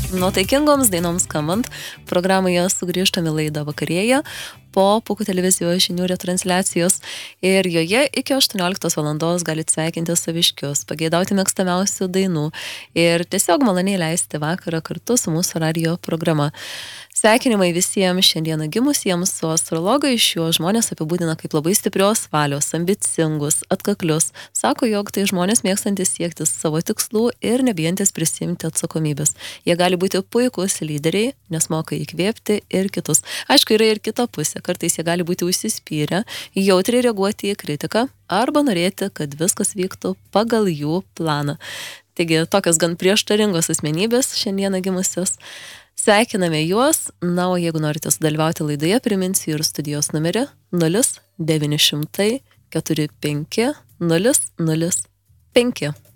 Nuotaikingoms dainoms skambant, programoje sugrįžtame laidą vakarėje po Pūkų televizijos žinių retransliacijos ir joje iki 18 valandos galite sveikinti saviškius, pageidauti mėgstamiausių dainų ir tiesiog maloniai leisti vakarą kartu su mūsų radio programa. Sveikinimai visiems šiandieną gimusiems, o astrologai šiuos žmonės apibūdina kaip labai stiprios valios, ambicingus, atkaklius. Sako, jog tai žmonės mėgstantis siekti savo tikslų ir nebijantis prisimti atsakomybės. Jie gali būti puikūs lyderiai, nes moka įkvėpti ir kitus. Aišku, yra ir kita pusė. Kartais jie gali būti užsispyrę, jautriai reaguoti į kritiką arba norėti, kad viskas vyktų pagal jų planą. Taigi, tokios gan prieštaringos asmenybės šiandieną gimusios. Sveikiname juos, na, o jeigu norite sudalyvauti laidoje, priminsiu ir studijos numerį 0900 45 005.